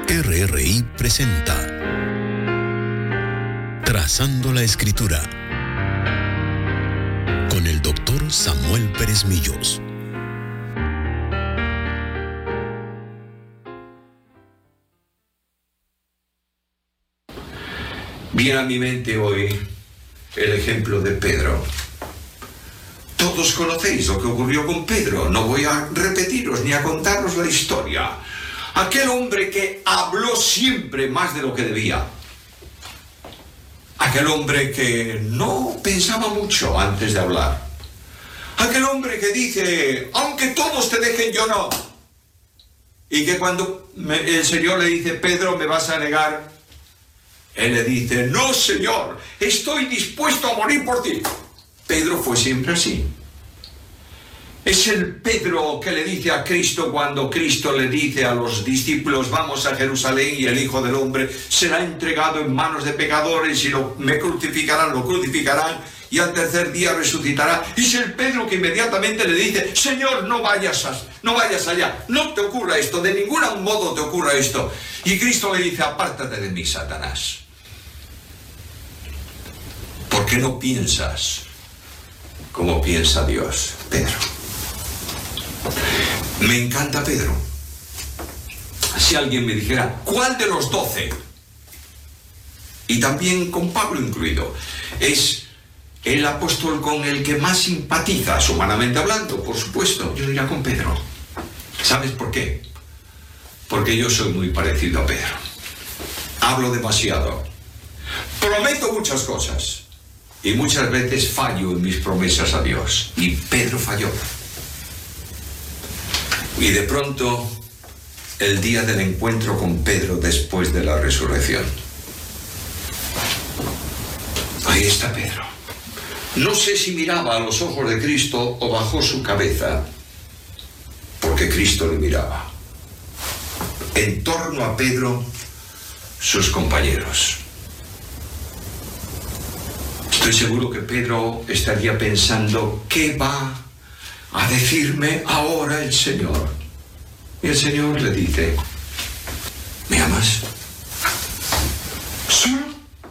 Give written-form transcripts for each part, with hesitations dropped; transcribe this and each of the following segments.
RRI presenta Trazando la Escritura con el Dr. Samuel Pérez Millos. Viene a mi mente hoy el ejemplo de Pedro. Todos conocéis lo que ocurrió con Pedro. No voy a repetiros ni a contaros la historia. Aquel hombre que habló siempre más de lo que debía. Aquel hombre que no pensaba mucho antes de hablar. Aquel hombre que dice, aunque todos te dejen, yo no. Y que cuando el Señor le dice, Pedro, ¿me vas a negar? Él le dice, no, Señor, estoy dispuesto a morir por ti. Pedro fue siempre así. Es el Pedro que le dice a Cristo cuando Cristo le dice a los discípulos, vamos a Jerusalén y el Hijo del Hombre será entregado en manos de pecadores y me crucificarán, lo crucificarán y al tercer día resucitará. Y es el Pedro que inmediatamente le dice, Señor, no vayas allá, no te ocurra esto, de ningún modo te ocurra esto. Y Cristo le dice, apártate de mí, Satanás. ¿Por qué no piensas como piensa Dios, Pedro? Me encanta Pedro. Si alguien me dijera, ¿cuál de los 12? Y también con Pablo incluido, es el apóstol con el que más simpatizas, humanamente hablando, por supuesto, yo diría con Pedro. ¿Sabes por qué? Porque yo soy muy parecido a Pedro. Hablo demasiado. Prometo muchas cosas. Y muchas veces fallo en mis promesas a Dios. Y Pedro falló. Y de pronto, el día del encuentro con Pedro después de la resurrección. Ahí está Pedro. No sé si miraba a los ojos de Cristo o bajó su cabeza, porque Cristo le miraba. En torno a Pedro, sus compañeros. Estoy seguro que Pedro estaría pensando, ¿qué va a decirme ahora el Señor? Y el Señor le dice, ¿me amas? ¿Solo?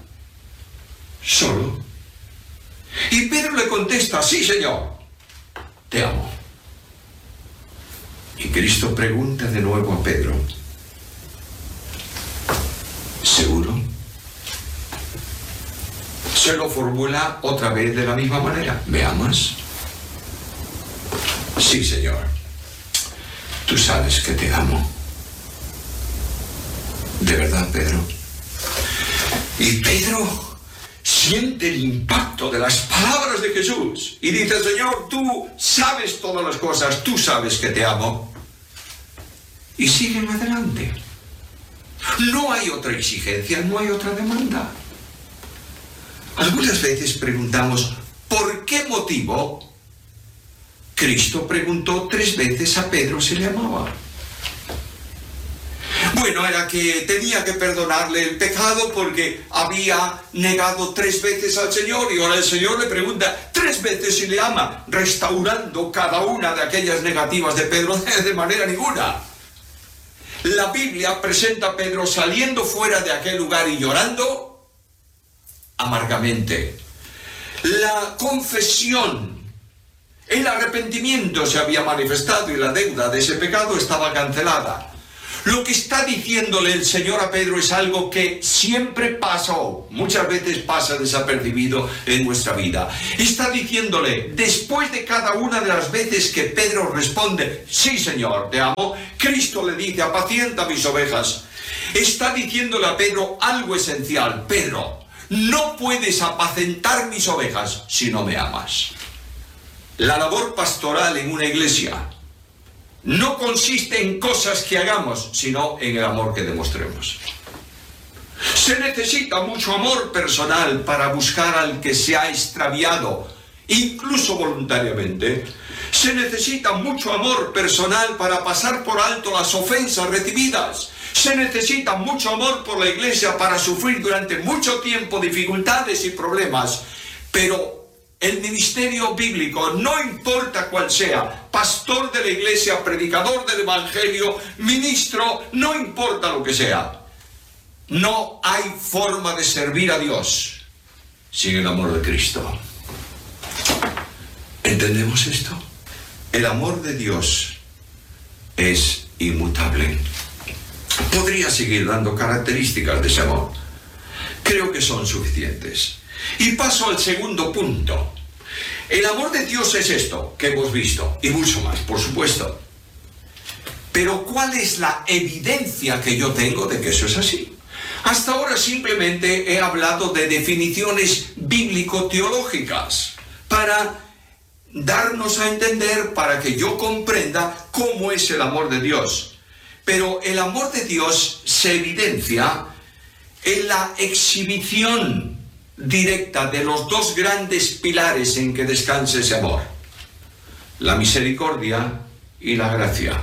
¿Solo? Y Pedro le contesta, sí, Señor, te amo. Y Cristo pregunta de nuevo a Pedro, ¿seguro? Se lo formula otra vez de la misma manera, ¿me amas? Sí, Señor, tú sabes que te amo. ¿De verdad, Pedro? Y Pedro siente el impacto de las palabras de Jesús y dice, Señor, tú sabes todas las cosas, tú sabes que te amo. Y siguen adelante. No hay otra exigencia, no hay otra demanda. Algunas veces preguntamos, ¿por qué motivo Cristo preguntó 3 veces a Pedro si le amaba? Bueno, era que tenía que perdonarle el pecado porque había negado 3 veces al Señor y ahora el Señor le pregunta 3 veces si le ama, restaurando cada una de aquellas negativas de Pedro de manera ninguna. La Biblia presenta a Pedro saliendo fuera de aquel lugar y llorando amargamente. La confesión, el arrepentimiento se había manifestado y la deuda de ese pecado estaba cancelada. Lo que está diciéndole el Señor a Pedro es algo que siempre pasó, muchas veces pasa desapercibido en nuestra vida. Está diciéndole, después de cada una de las veces que Pedro responde, sí, Señor, te amo, Cristo le dice, apacienta mis ovejas. Está diciéndole a Pedro algo esencial, Pedro, no puedes apacentar mis ovejas si no me amas. La labor pastoral en una iglesia no consiste en cosas que hagamos, sino en el amor que demostremos. Se necesita mucho amor personal para buscar al que se ha extraviado, incluso voluntariamente. Se necesita mucho amor personal para pasar por alto las ofensas recibidas. Se necesita mucho amor por la iglesia para sufrir durante mucho tiempo dificultades y problemas. Pero el ministerio bíblico, no importa cuál sea, pastor de la iglesia, predicador del evangelio, ministro, no importa lo que sea, no hay forma de servir a Dios sin el amor de Cristo. ¿Entendemos esto? El amor de Dios es inmutable. Podría seguir dando características de ese amor. Creo que son suficientes. Y paso al segundo punto. El amor de Dios es esto que hemos visto, y mucho más, por supuesto. Pero ¿cuál es la evidencia que yo tengo de que eso es así? Hasta ahora simplemente he hablado de definiciones bíblico-teológicas para darnos a entender, para que yo comprenda cómo es el amor de Dios. Pero el amor de Dios se evidencia en la exhibición directa de los dos grandes pilares en que descansa ese amor: la misericordia y la gracia.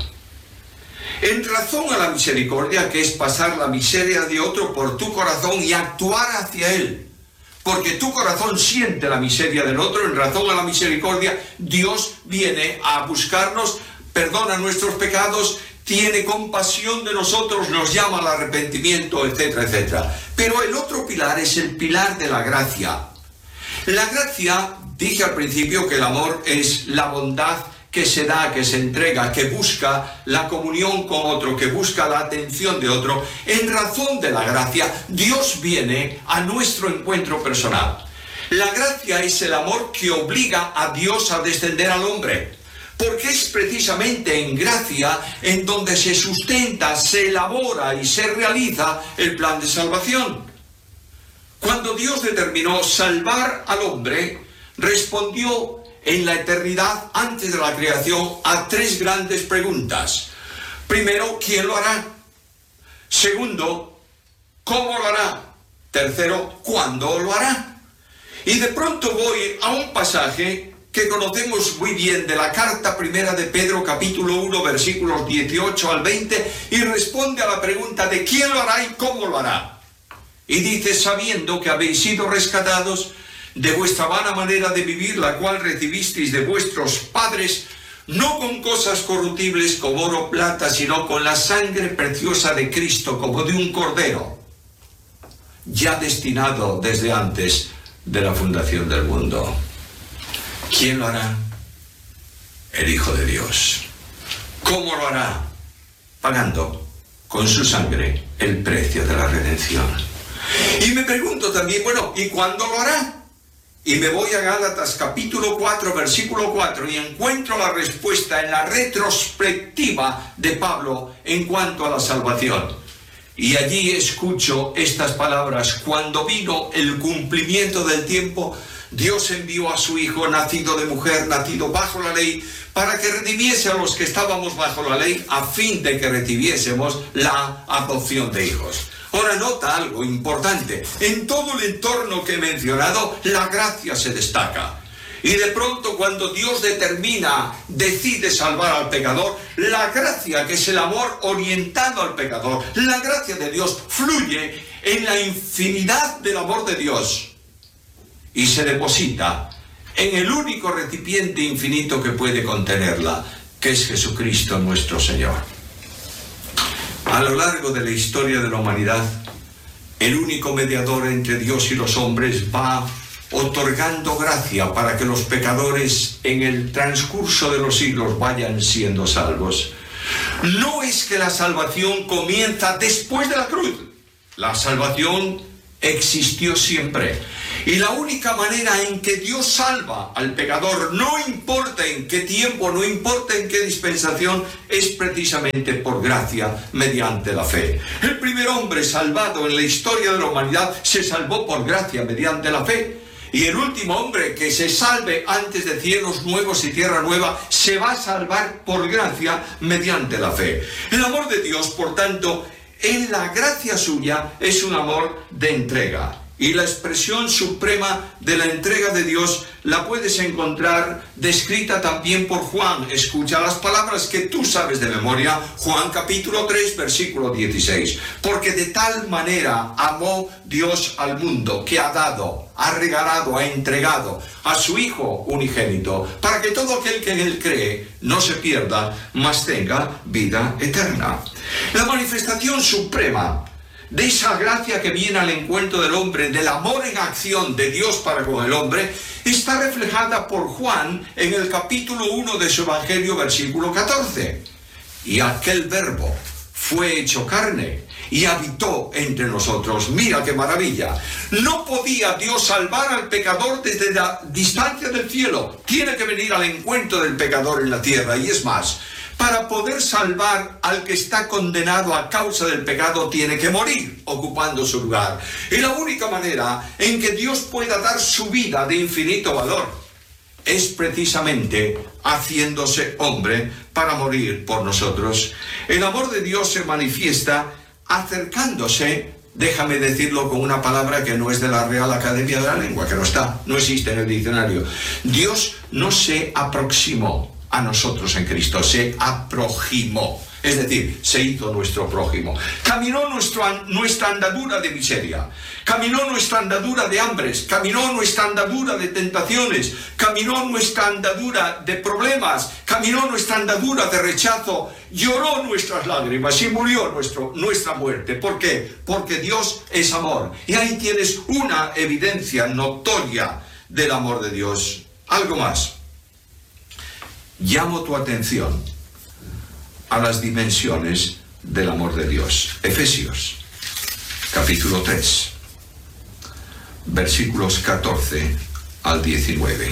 En razón a la misericordia, que es pasar la miseria de otro por tu corazón y actuar hacia él, porque tu corazón siente la miseria del otro. En razón a la misericordia, Dios viene a buscarnos, perdona nuestros pecados, tiene compasión de nosotros, nos llama al arrepentimiento, etcétera, etcétera. Pero el otro pilar es el pilar de la gracia. La gracia, dije al principio que el amor es la bondad que se da, que se entrega, que busca la comunión con otro, que busca la atención de otro. En razón de la gracia, Dios viene a nuestro encuentro personal. La gracia es el amor que obliga a Dios a descender al hombre, porque es precisamente en gracia en donde se sustenta, se elabora y se realiza el plan de salvación. Cuando Dios determinó salvar al hombre, respondió en la eternidad, antes de la creación, a tres grandes preguntas. Primero, ¿quién lo hará? Segundo, ¿cómo lo hará? Tercero, ¿cuándo lo hará? Y de pronto voy a un pasaje que conocemos muy bien de la carta primera de Pedro, capítulo 1, versículos 18 al 20, y responde a la pregunta de quién lo hará y cómo lo hará. Y dice: sabiendo que habéis sido rescatados de vuestra vana manera de vivir, la cual recibisteis de vuestros padres, no con cosas corruptibles como oro o plata, sino con la sangre preciosa de Cristo, como de un cordero, ya destinado desde antes de la fundación del mundo. ¿Quién lo hará? El Hijo de Dios. ¿Cómo lo hará? Pagando con su sangre el precio de la redención. Y me pregunto también, bueno, ¿y cuándo lo hará? Y me voy a Gálatas capítulo 4, versículo 4, y encuentro la respuesta en la retrospectiva de Pablo en cuanto a la salvación. Y allí escucho estas palabras: cuando vino el cumplimiento del tiempo, Dios envió a su Hijo, nacido de mujer, nacido bajo la ley, para que redimiese a los que estábamos bajo la ley, a fin de que recibiésemos la adopción de hijos. Ahora nota algo importante: en todo el entorno que he mencionado, la gracia se destaca. Y de pronto, cuando Dios decide salvar al pecador, la gracia, que es el amor orientado al pecador, la gracia de Dios fluye en la infinidad del amor de Dios y se deposita en el único recipiente infinito que puede contenerla, que es Jesucristo nuestro Señor. A lo largo de la historia de la humanidad, el único mediador entre Dios y los hombres va otorgando gracia para que los pecadores en el transcurso de los siglos vayan siendo salvos. No es que la salvación comienza después de la cruz. La salvación existió siempre. Y la única manera en que Dios salva al pecador, no importa en qué tiempo, no importa en qué dispensación, es precisamente por gracia, mediante la fe. El primer hombre salvado en la historia de la humanidad se salvó por gracia, mediante la fe. Y el último hombre que se salve antes de cielos nuevos y tierra nueva se va a salvar por gracia, mediante la fe. El amor de Dios, por tanto, en la gracia suya, es un amor de entrega. Y la expresión suprema de la entrega de Dios la puedes encontrar descrita también por Juan. Escucha las palabras que tú sabes de memoria. Juan capítulo 3, versículo 16. Porque de tal manera amó Dios al mundo, que ha dado, ha regalado, ha entregado a su Hijo unigénito, para que todo aquel que en él cree no se pierda, mas tenga vida eterna. La manifestación suprema de esa gracia que viene al encuentro del hombre, del amor en acción de Dios para con el hombre, está reflejada por Juan en el capítulo 1 de su Evangelio, versículo 14. Y aquel verbo fue hecho carne y habitó entre nosotros. Mira qué maravilla. No podía Dios salvar al pecador desde la distancia del cielo. Tiene que venir al encuentro del pecador en la tierra. Y es más, para poder salvar al que está condenado a causa del pecado, tiene que morir ocupando su lugar. Y la única manera en que Dios pueda dar su vida de infinito valor es precisamente haciéndose hombre para morir por nosotros. El amor de Dios se manifiesta acercándose, déjame decirlo con una palabra que no es de la Real Academia de la Lengua, que no existe en el diccionario. Dios no se aproximó a nosotros en Cristo, se aproximó, es decir, se hizo nuestro prójimo. Caminó nuestra andadura de miseria, caminó nuestra andadura de hambres, caminó nuestra andadura de tentaciones, caminó nuestra andadura de problemas, caminó nuestra andadura de rechazo, lloró nuestras lágrimas y murió nuestra muerte. ¿Por qué? Porque Dios es amor. Y ahí tienes una evidencia notoria del amor de Dios. Algo más. Llamo tu atención a las dimensiones del amor de Dios. Efesios, capítulo 3, versículos 14 al 19.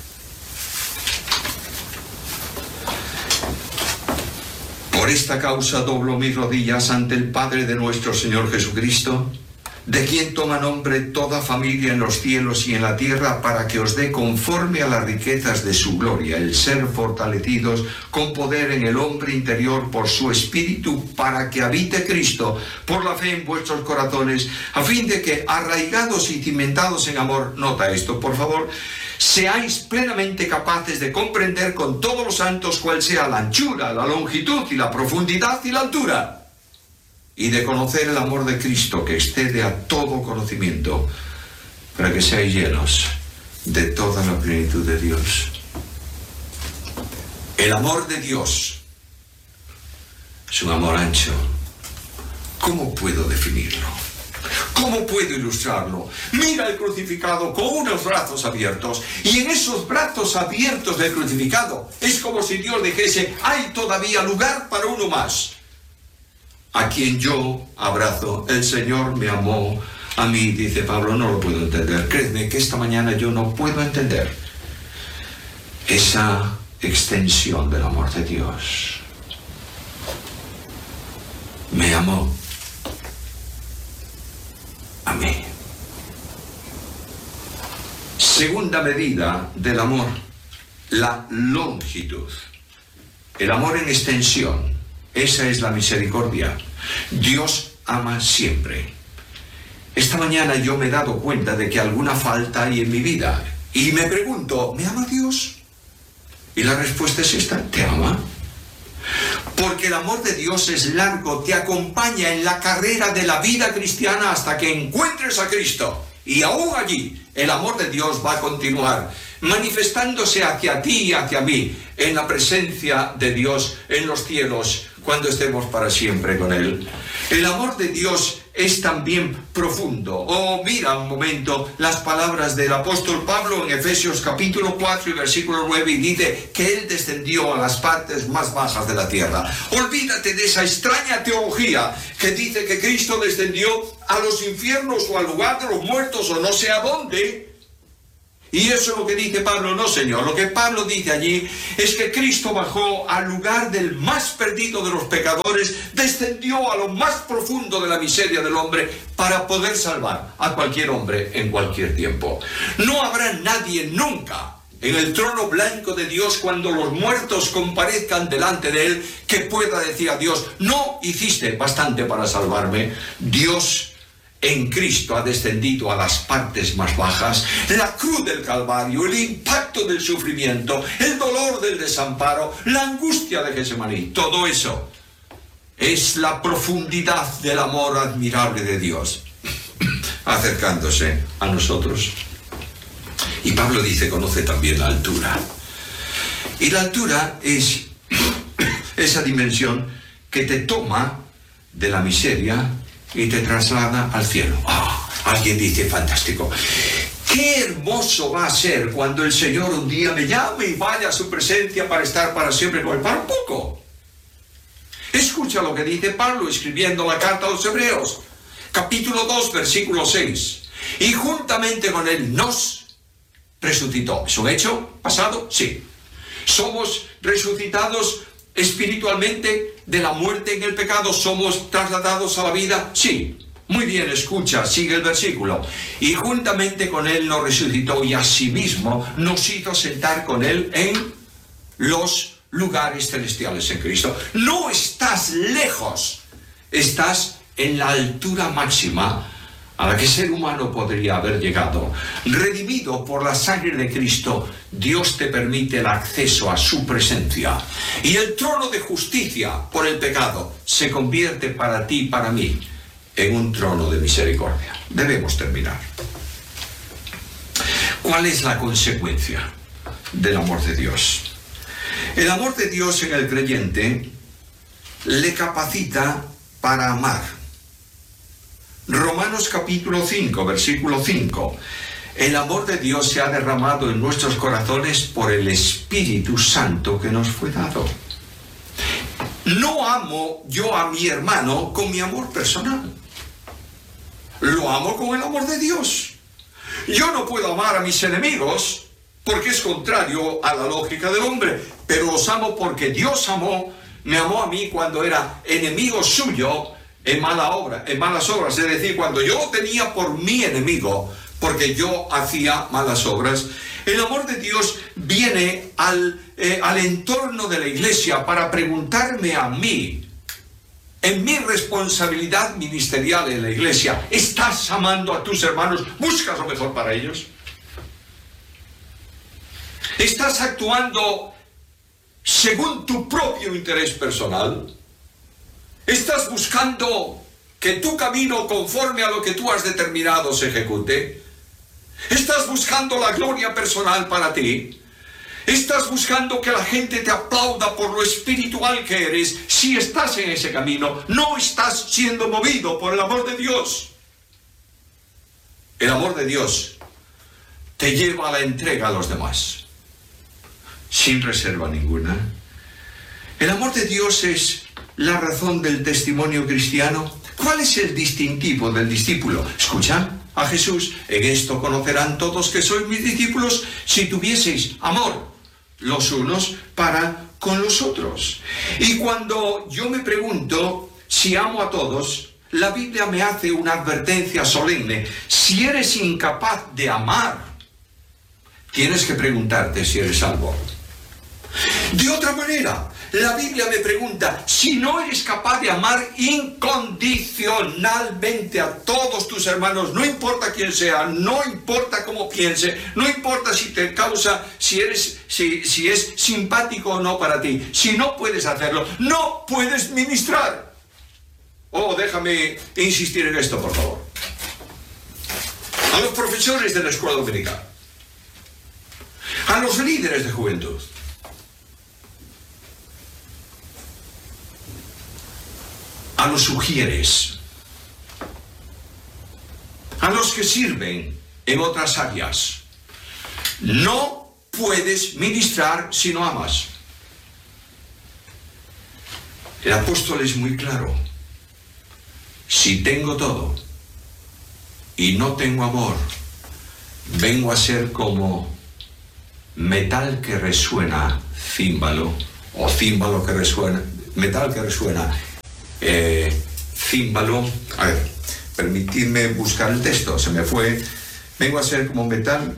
Por esta causa doblo mis rodillas ante el Padre de nuestro Señor Jesucristo, de quien toma nombre toda familia en los cielos y en la tierra, para que os dé conforme a las riquezas de su gloria el ser fortalecidos con poder en el hombre interior por su espíritu, para que habite Cristo por la fe en vuestros corazones, a fin de que, arraigados y cimentados en amor, nota esto por favor, seáis plenamente capaces de comprender con todos los santos cuál sea la anchura, la longitud y la profundidad y la altura, y de conocer el amor de Cristo, que excede a todo conocimiento, para que seáis llenos de toda la plenitud de Dios. El amor de Dios es un amor ancho. ¿Cómo puedo definirlo? ¿Cómo puedo ilustrarlo? Mira el crucificado con unos brazos abiertos, y en esos brazos abiertos del crucificado es como si Dios dijese: hay todavía lugar para uno más, a quien yo abrazo. El Señor me amó a mí, dice Pablo. No lo puedo entender. Créeme que esta mañana yo no puedo entender esa extensión del amor de Dios. Me amó a mí. Segunda medida del amor, la longitud. El amor en extensión. Esa es la misericordia. Dios ama siempre. Esta mañana yo me he dado cuenta de que alguna falta hay en mi vida. Y me pregunto, ¿me ama Dios? Y la respuesta es esta: ¿te ama? Porque el amor de Dios es largo, te acompaña en la carrera de la vida cristiana hasta que encuentres a Cristo. Y aún allí, el amor de Dios va a continuar manifestándose hacia ti y hacia mí, en la presencia de Dios en los cielos, cuando estemos para siempre con Él. El amor de Dios es también profundo. Oh, mira un momento las palabras del apóstol Pablo en Efesios capítulo 4 y versículo 9, y dice que Él descendió a las partes más bajas de la tierra. Olvídate de esa extraña teología que dice que Cristo descendió a los infiernos o al lugar de los muertos o no sé a dónde. Y eso es lo que dice Pablo. No, Señor. Lo que Pablo dice allí es que Cristo bajó al lugar del más perdido de los pecadores, descendió a lo más profundo de la miseria del hombre para poder salvar a cualquier hombre en cualquier tiempo. No habrá nadie nunca en el trono blanco de Dios, cuando los muertos comparezcan delante de Él, que pueda decir a Dios: no hiciste bastante para salvarme. Dios en Cristo ha descendido a las partes más bajas, la cruz del Calvario, el impacto del sufrimiento, el dolor del desamparo, la angustia de Getsemaní, todo eso es la profundidad del amor admirable de Dios acercándose a nosotros. Y Pablo dice, conoce también la altura. Y la altura es esa dimensión que te toma de la miseria y te traslada al cielo. Alguien dice, fantástico. Qué hermoso va a ser cuando el Señor un día me llame y vaya a su presencia para estar para siempre con él. Para un poco. Escucha lo que dice Pablo escribiendo la carta a los Hebreos, capítulo 2, versículo 6. Y juntamente con él nos resucitó. ¿Es un hecho pasado? Sí. Somos resucitados espiritualmente de la muerte en el pecado. ¿Somos trasladados a la vida? Sí. Muy bien, escucha, sigue el versículo. Y juntamente con él nos resucitó y asimismo nos hizo sentar con él en los lugares celestiales en Cristo. No estás lejos, estás en la altura máxima a la que el ser humano podría haber llegado. Redimido por la sangre de Cristo, Dios te permite el acceso a su presencia. Y el trono de justicia por el pecado se convierte para ti y para mí en un trono de misericordia. Debemos terminar. ¿Cuál es la consecuencia del amor de Dios? El amor de Dios en el creyente le capacita para amar. Romanos capítulo 5, versículo 5. El amor de Dios se ha derramado en nuestros corazones por el Espíritu Santo que nos fue dado. No amo yo a mi hermano con mi amor personal. Lo amo con el amor de Dios. Yo no puedo amar a mis enemigos porque es contrario a la lógica del hombre, pero los amo porque Dios me amó a mí cuando era enemigo suyo en malas obras, es decir, cuando yo lo tenía por mi enemigo, porque yo hacía malas obras. El amor de Dios viene al entorno de la iglesia para preguntarme a mí, en mi responsabilidad ministerial en la iglesia, ¿estás amando a tus hermanos? ¿Buscas lo mejor para ellos? ¿Estás actuando según tu propio interés personal? ¿Estás buscando que tu camino conforme a lo que tú has determinado se ejecute? ¿Estás buscando la gloria personal para ti? ¿Estás buscando que la gente te aplauda por lo espiritual que eres? Si estás en ese camino, no estás siendo movido por el amor de Dios. El amor de Dios te lleva a la entrega a los demás, sin reserva ninguna. El amor de Dios es la razón del testimonio cristiano. ¿Cuál es el distintivo del discípulo? Escucha a Jesús: en esto conocerán todos que sois mis discípulos, si tuvieseis amor los unos para con los otros. Y cuando yo me pregunto si amo a todos, la Biblia me hace una advertencia solemne. Si eres incapaz de amar, tienes que preguntarte si eres salvo. De otra manera, la Biblia me pregunta, si no eres capaz de amar incondicionalmente a todos tus hermanos, no importa quién sea, no importa cómo piense, no importa si te causa, si es simpático o no para ti, si no puedes hacerlo, no puedes ministrar. Déjame insistir en esto, por favor. A los profesores de la escuela dominical, a los líderes de juventud, a los sugieres, a los que sirven en otras áreas, no puedes ministrar si no amas. El apóstol es muy claro: si tengo todo y no tengo amor, vengo a ser como metal que resuena címbalo, o címbalo que resuena, metal que resuena címbalo. A ver, permitidme buscar el texto, se me fue. Vengo a ser como metal.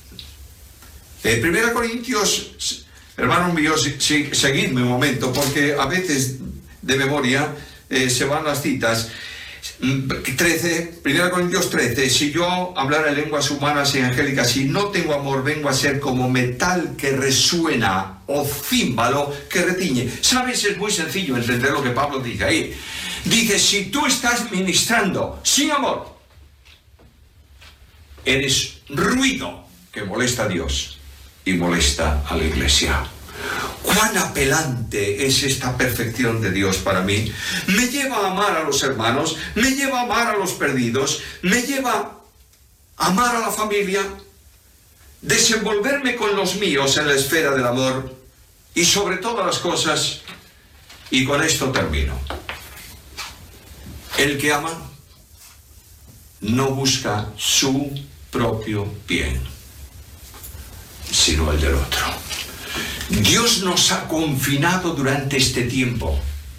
1 Corintios, hermanos míos, seguidme un momento, porque a veces de memoria se van las citas. 1 Corintios 13, si yo hablara lenguas humanas y angélicas y no tengo amor, vengo a ser como metal que resuena o címbalo que retiñe. ¿Sabes? Es muy sencillo entender lo que Pablo dice ahí. Dice, si tú estás ministrando sin amor, eres ruido que molesta a Dios y molesta a la iglesia. Cuán apelante es esta perfección de Dios para mí. Me lleva a amar a los hermanos, me lleva a amar a los perdidos, me lleva a amar a la familia, desenvolverme con los míos en la esfera del amor y sobre todas las cosas, y con esto termino. El que ama no busca su propio bien, sino el del otro. Dios nos ha confinado durante este tiempo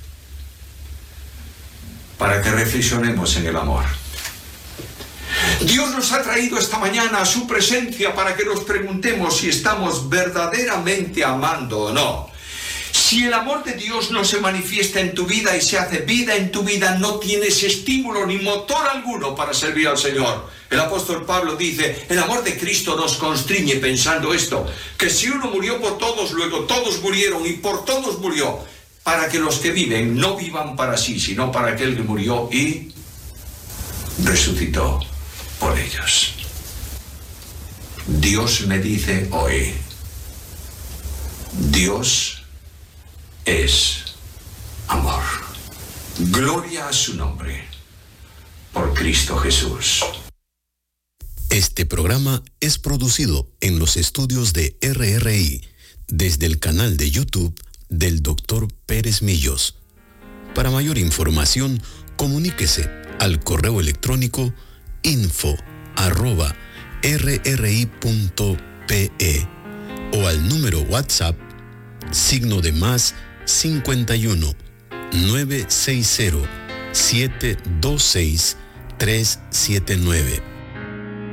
para que reflexionemos en el amor. Dios nos ha traído esta mañana a su presencia para que nos preguntemos si estamos verdaderamente amando o no. Si el amor de Dios no se manifiesta en tu vida y se hace vida en tu vida, no tienes estímulo ni motor alguno para servir al Señor. El apóstol Pablo dice, el amor de Cristo nos constriñe pensando esto, que si uno murió por todos, luego todos murieron y por todos murió, para que los que viven no vivan para sí, sino para aquel que murió y resucitó por ellos. Dios me dice hoy, Dios es amor. Gloria a su nombre, por Cristo Jesús. Este programa es producido en los estudios de RRI desde el canal de YouTube del Dr. Pérez Millos. Para mayor información, comuníquese al correo electrónico info@rri.pe o al número WhatsApp +51 960 726 379.